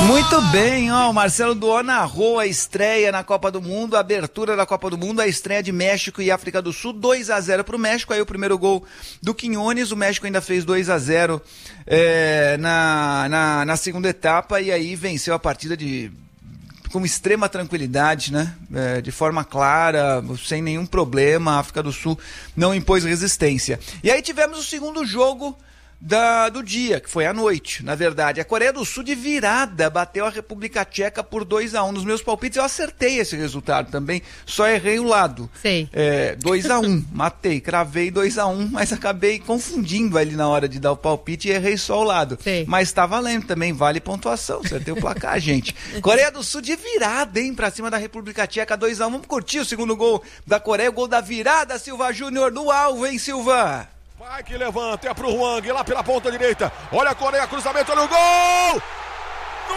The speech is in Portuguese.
Muito bem, ó, o Marcelo Duó narrou a estreia na Copa do Mundo, a abertura da Copa do Mundo, a estreia de México e África do Sul, 2-0 pro México, aí o primeiro gol do Quiñones, o México ainda fez 2-0 na segunda etapa e aí venceu a partida com extrema tranquilidade, né? De forma clara, sem nenhum problema, a África do Sul não impôs resistência. E aí tivemos o segundo jogo do dia, que foi à noite, na verdade. A Coreia do Sul de virada bateu a República Tcheca por 2-1. Nos meus palpites eu acertei esse resultado também, só errei o lado. Sei. 2-1, matei, cravei 2-1, mas acabei confundindo ali na hora de dar o palpite e errei só o lado. Sei. Mas tá valendo também, vale pontuação, acertei o placar, gente. Coreia do Sul de virada, hein, pra cima da República Tcheca, 2-1. Vamos curtir o segundo gol da Coreia, o gol da virada, Silva Júnior no alvo, hein, Silva? Vai que levanta, é pro Hwang, lá pela ponta direita. Olha a Coreia, cruzamento, olha o gol!